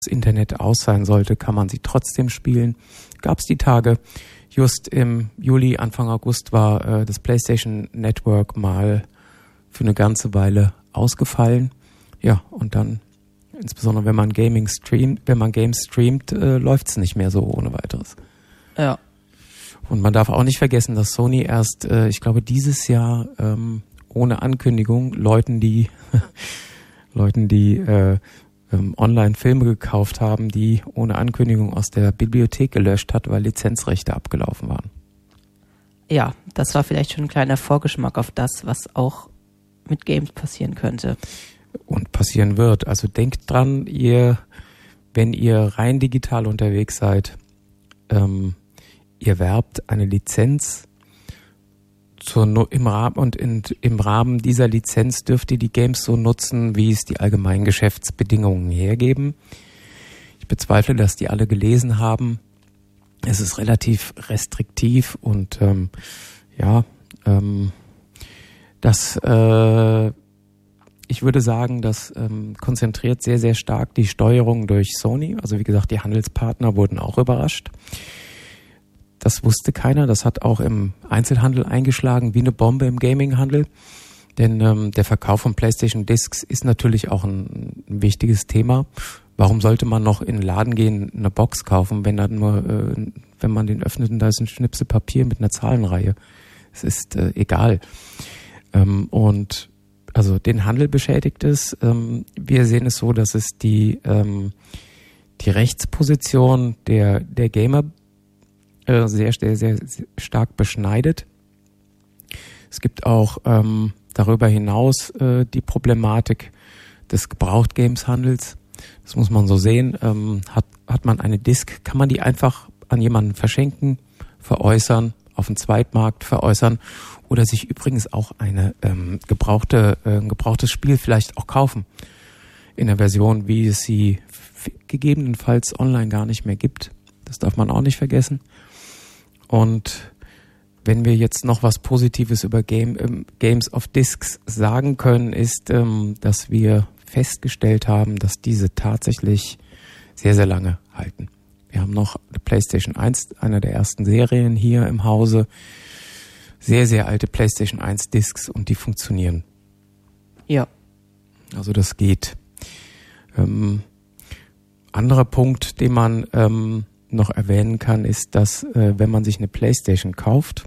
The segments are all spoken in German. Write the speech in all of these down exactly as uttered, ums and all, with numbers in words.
das Internet aus sein sollte, kann man sie trotzdem spielen. Gab es die Tage. Just im Juli, Anfang August war äh, das PlayStation Network mal für eine ganze Weile ausgefallen. Ja, und dann, insbesondere wenn man Gaming streamt, wenn man Games streamt, äh, läuft es nicht mehr so ohne weiteres. Ja. Und man darf auch nicht vergessen, dass Sony erst, äh, ich glaube, dieses Jahr ähm, ohne Ankündigung Leuten, die Leuten, die äh, ähm, online Filme gekauft haben, die ohne Ankündigung aus der Bibliothek gelöscht hat, weil Lizenzrechte abgelaufen waren. Ja, das war vielleicht schon ein kleiner Vorgeschmack auf das, was auch mit Games passieren könnte. Und passieren wird. Also denkt dran, ihr, wenn ihr rein digital unterwegs seid, ähm, ihr werbt eine Lizenz zur, im Rahmen und in, im Rahmen dieser Lizenz dürft ihr die Games so nutzen, wie es die allgemeinen Geschäftsbedingungen hergeben. Ich bezweifle, dass die alle gelesen haben. Es ist relativ restriktiv und ähm, ja, ähm, das äh, ich würde sagen, das ähm, konzentriert sehr, sehr stark die Steuerung durch Sony. Also wie gesagt, die Handelspartner wurden auch überrascht. Das wusste keiner. Das hat auch im Einzelhandel eingeschlagen wie eine Bombe im Gaminghandel. Denn ähm, der Verkauf von PlayStation Discs ist natürlich auch ein, ein wichtiges Thema. Warum sollte man noch in den Laden gehen, eine Box kaufen, wenn dann nur, äh, wenn man den öffnet und da ist ein Schnipsel Papier mit einer Zahlenreihe? Es ist äh, egal. Ähm, und also den Handel beschädigt es. Ähm, wir sehen es so, dass es die ähm, die Rechtsposition der der Gamer äh, sehr, sehr, sehr stark beschneidet. Es gibt auch ähm, darüber hinaus äh, die Problematik des Gebraucht-Games-Handels. Das muss man so sehen. Ähm, hat hat man eine Disc, kann man die einfach an jemanden verschenken, veräußern, auf dem Zweitmarkt veräußern oder sich übrigens auch eine ähm, gebrauchte, äh, ein gebrauchtes Spiel vielleicht auch kaufen. In der Version, wie es sie f- gegebenenfalls online gar nicht mehr gibt. Das darf man auch nicht vergessen. Und wenn wir jetzt noch was Positives über Game, ähm, Games of Discs sagen können, ist, ähm, dass wir festgestellt haben, dass diese tatsächlich sehr, sehr lange halten. Wir haben noch eine PlayStation eins, einer der ersten Serien hier im Hause. Sehr, sehr alte PlayStation eins Discs und die funktionieren. Ja. Also das geht. Ähm, anderer Punkt, den man ähm, noch erwähnen kann, ist, dass äh, wenn man sich eine PlayStation kauft,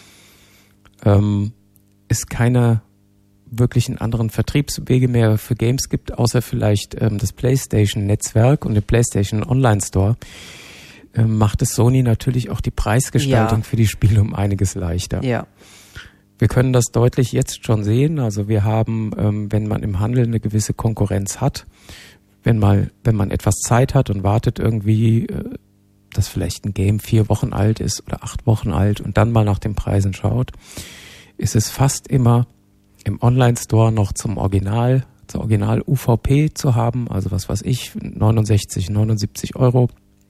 ähm, es keine wirklichen anderen Vertriebswege mehr für Games gibt, außer vielleicht ähm, das PlayStation-Netzwerk und den PlayStation Online-Store, ähm, macht es Sony natürlich auch die Preisgestaltung ja. für die Spiele um einiges leichter. Ja. Wir können das deutlich jetzt schon sehen. Also wir haben, ähm, wenn man im Handel eine gewisse Konkurrenz hat, wenn mal, wenn man etwas Zeit hat und wartet irgendwie, äh, dass vielleicht ein Game vier Wochen alt ist oder acht Wochen alt und dann mal nach den Preisen schaut, ist es fast immer im Online-Store noch zum Original, zur Original-U V P zu haben, also was weiß ich, neunundsechzig, neunundsiebzig Euro.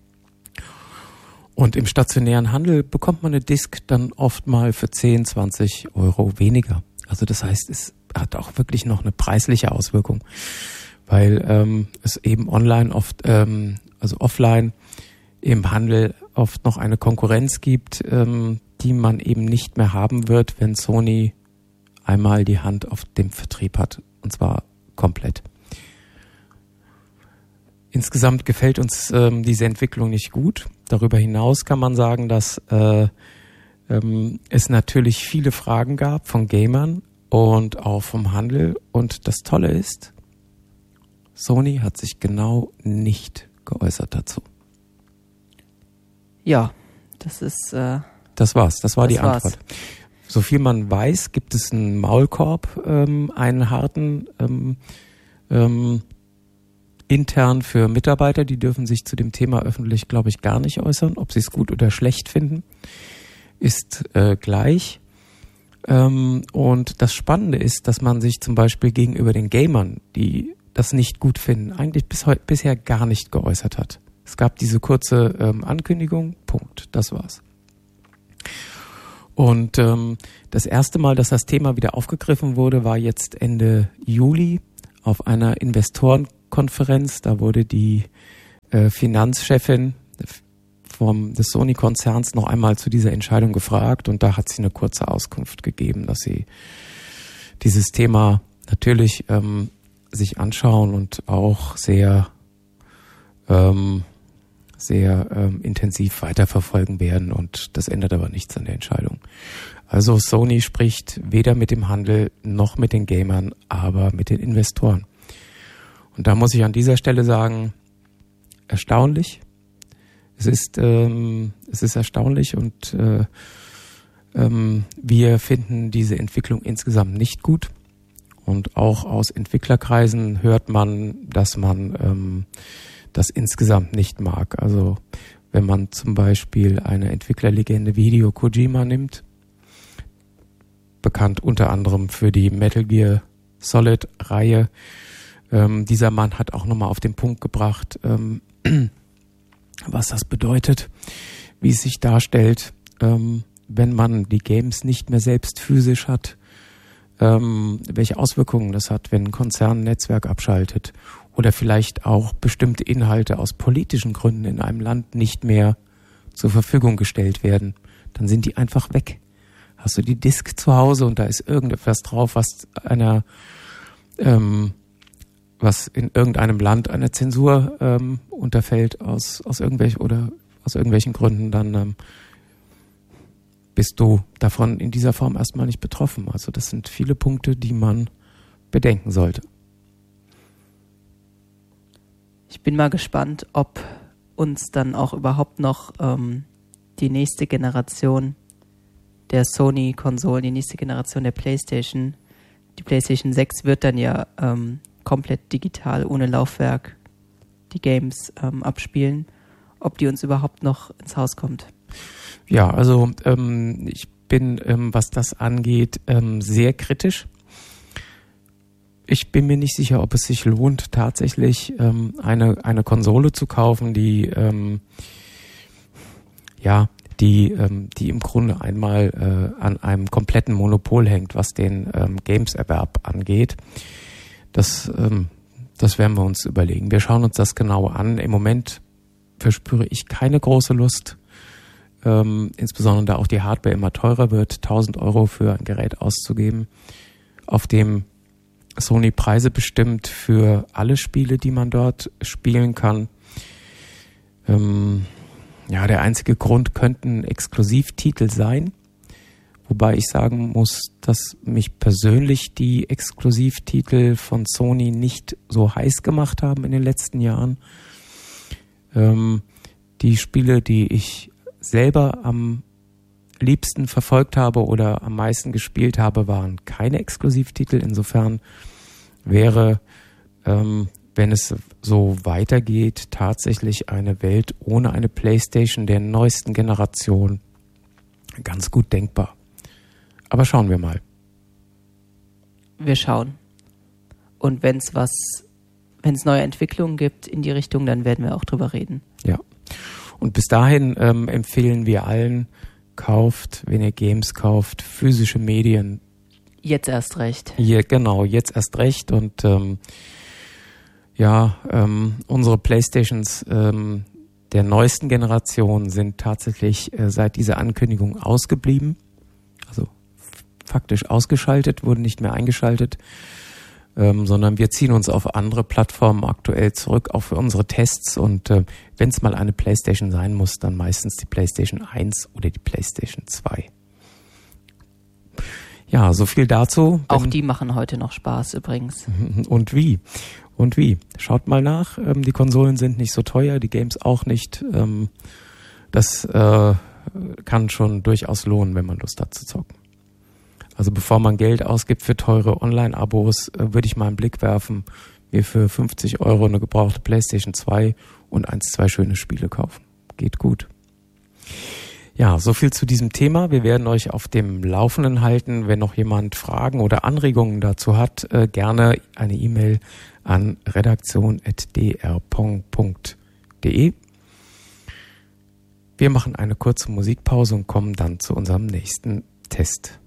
Und im stationären Handel bekommt man eine Disc dann oft mal für zehn, zwanzig Euro weniger. Also das heißt, es hat auch wirklich noch eine preisliche Auswirkung, weil ähm, es eben online oft, ähm, also offline im Handel oft noch eine Konkurrenz gibt, ähm, die man eben nicht mehr haben wird, wenn Sony einmal die Hand auf dem Vertrieb hat, und zwar komplett. Insgesamt gefällt uns ähm, diese Entwicklung nicht gut. Darüber hinaus kann man sagen, dass äh, ähm, es natürlich viele Fragen gab von Gamern und auch vom Handel. Und das Tolle ist, Sony hat sich genau nicht geäußert dazu. Ja, das ist... Äh, das war's, das war das die war's. Antwort. So viel man weiß, gibt es einen Maulkorb, ähm, einen harten, ähm, ähm, intern für Mitarbeiter. Die dürfen sich zu dem Thema öffentlich, glaube ich, gar nicht äußern. Ob sie es gut oder schlecht finden, ist äh, gleich. Ähm, und das Spannende ist, dass man sich zum Beispiel gegenüber den Gamern, die das nicht gut finden, eigentlich bis heute, bisher gar nicht geäußert hat. Es gab diese kurze ähm, Ankündigung, Punkt, das war's. Und ähm, das erste Mal, dass das Thema wieder aufgegriffen wurde, war jetzt Ende Juli auf einer Investorenkonferenz. Da wurde die äh, Finanzchefin vom, des Sony-Konzerns noch einmal zu dieser Entscheidung gefragt und da hat sie eine kurze Auskunft gegeben, dass sie dieses Thema natürlich ähm, sich anschauen und auch sehr ähm, sehr ähm, intensiv weiterverfolgen werden und das ändert aber nichts an der Entscheidung. Also Sony spricht weder mit dem Handel noch mit den Gamern, aber mit den Investoren. Und da muss ich an dieser Stelle sagen, erstaunlich. Es ist, ähm, es ist erstaunlich und äh, ähm, wir finden diese Entwicklung insgesamt nicht gut. Und auch aus Entwicklerkreisen hört man, dass man ähm, das insgesamt nicht mag. Also wenn man zum Beispiel eine Entwicklerlegende wie Hideo Kojima nimmt, bekannt unter anderem für die Metal Gear Solid Reihe, ähm, dieser Mann hat auch nochmal auf den Punkt gebracht, ähm, was das bedeutet, wie es sich darstellt, ähm, wenn man die Games nicht mehr selbst physisch hat, ähm, welche Auswirkungen das hat, wenn ein Konzern ein Netzwerk abschaltet oder vielleicht auch bestimmte Inhalte aus politischen Gründen in einem Land nicht mehr zur Verfügung gestellt werden. Dann sind die einfach weg. Hast du die Disk zu Hause und da ist irgendetwas drauf, was einer, ähm, was in irgendeinem Land einer Zensur ähm, unterfällt aus aus irgendwelchen oder aus irgendwelchen Gründen, dann ähm, bist du davon in dieser Form erstmal nicht betroffen. Also das sind viele Punkte, die man bedenken sollte. Ich bin mal gespannt, ob uns dann auch überhaupt noch ähm, die nächste Generation der Sony-Konsolen, die nächste Generation der PlayStation, die PlayStation sechs wird dann ja ähm, komplett digital, ohne Laufwerk, die Games ähm, abspielen, ob die uns überhaupt noch ins Haus kommt. Ja, also ähm, ich bin, ähm, was das angeht, ähm, sehr kritisch. Ich bin mir nicht sicher, ob es sich lohnt, tatsächlich ähm, eine eine Konsole zu kaufen, die ähm, ja, die ähm, die im Grunde einmal äh, an einem kompletten Monopol hängt, was den ähm, Games-Erwerb angeht. Das ähm, das werden wir uns überlegen. Wir schauen uns das genau an. Im Moment verspüre ich keine große Lust, ähm, insbesondere da auch die Hardware immer teurer wird, tausend Euro für ein Gerät auszugeben, auf dem Sony Preise bestimmt für alle Spiele, die man dort spielen kann. Ähm, ja, der einzige Grund könnten Exklusivtitel sein, wobei ich sagen muss, dass mich persönlich die Exklusivtitel von Sony nicht so heiß gemacht haben in den letzten Jahren. Ähm, die Spiele, die ich selber am liebsten verfolgt habe oder am meisten gespielt habe, waren keine Exklusivtitel. Insofern wäre, ähm, wenn es so weitergeht, tatsächlich eine Welt ohne eine PlayStation der neuesten Generation ganz gut denkbar. Aber schauen wir mal. Wir schauen. Und wenn es was, wenn es neue Entwicklungen gibt in die Richtung, dann werden wir auch drüber reden. Ja. Und bis dahin ähm, empfehlen wir allen, kauft, wenn ihr Games kauft, physische Medien. Jetzt erst recht. Hier, genau, jetzt erst recht. Und ähm, ja, ähm, unsere Playstations ähm, der neuesten Generation sind tatsächlich äh, seit dieser Ankündigung ausgeblieben. Also f- faktisch ausgeschaltet, wurden nicht mehr eingeschaltet, ähm, sondern wir ziehen uns auf andere Plattformen aktuell zurück, auch für unsere Tests. Und äh, wenn es mal eine PlayStation sein muss, dann meistens die PlayStation eins oder die PlayStation zwei. Ja, so viel dazu. Auch die machen heute noch Spaß übrigens. Und wie? Und wie? Schaut mal nach. Ähm, die Konsolen sind nicht so teuer, die Games auch nicht. Ähm, das äh, kann schon durchaus lohnen, wenn man Lust hat zu zocken. Also bevor man Geld ausgibt für teure Online-Abos, äh, würde ich mal einen Blick werfen, mir für fünfzig Euro eine gebrauchte PlayStation zwei und eins, zwei schöne Spiele kaufen. Geht gut. Ja, so viel zu diesem Thema. Wir werden euch auf dem Laufenden halten. Wenn noch jemand Fragen oder Anregungen dazu hat, äh, gerne eine E-Mail an redaktion at d r pong punkt d e. Wir machen eine kurze Musikpause und kommen dann zu unserem nächsten Test.